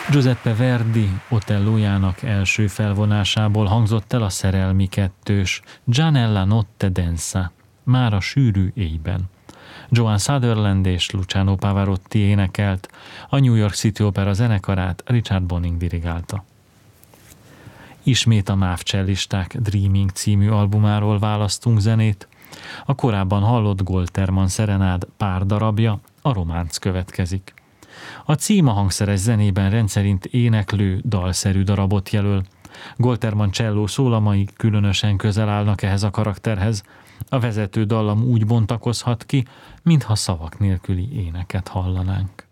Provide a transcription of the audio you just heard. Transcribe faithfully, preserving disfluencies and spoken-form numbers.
Giuseppe Verdi Otellójának első felvonásából hangzott el a szerelmi kettős Già nella notte densa, már a sűrű éjben. Joan Sutherland és Luciano Pavarotti énekelt, a New York City Opera zenekarát Richard Bonning dirigálta. Ismét a MÁV cellisták Dreaming című albumáról választunk zenét. A korábban hallott Golterman szerenád pár darabja, a Románc következik. A cím a hangszeres zenében rendszerint éneklő, dalszerű darabot jelöl. Golterman cselló szólamai különösen közel állnak ehhez a karakterhez. A vezető dallam úgy bontakozhat ki, mintha szavak nélküli éneket hallanánk.